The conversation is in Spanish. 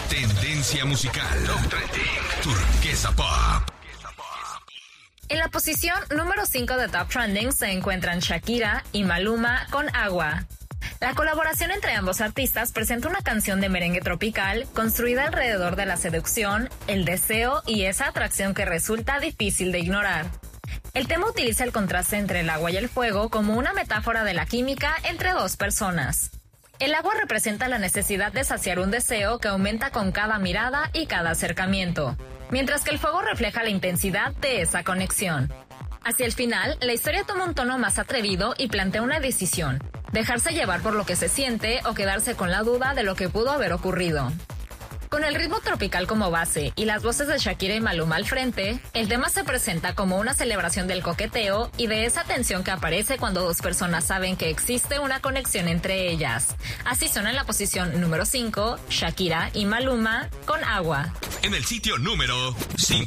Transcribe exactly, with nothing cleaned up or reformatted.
Tendencia musical. Top Trending. Turquesa Pop. En la posición número cinco de Top Trending se encuentran Shakira y Maluma con Agua. La colaboración entre ambos artistas presenta una canción de merengue tropical construida alrededor de la seducción, el deseo y esa atracción que resulta difícil de ignorar. El tema utiliza el contraste entre el agua y el fuego como una metáfora de la química entre dos personas. El agua representa la necesidad de saciar un deseo que aumenta con cada mirada y cada acercamiento, mientras que el fuego refleja la intensidad de esa conexión. Hacia el final, la historia toma un tono más atrevido y plantea una decisión: dejarse llevar por lo que se siente o quedarse con la duda de lo que pudo haber ocurrido. Con el ritmo tropical como base y las voces de Shakira y Maluma al frente, el tema se presenta como una celebración del coqueteo y de esa tensión que aparece cuando dos personas saben que existe una conexión entre ellas. Así suena en la posición número cinco, Shakira y Maluma con Agua. En el sitio número cinco.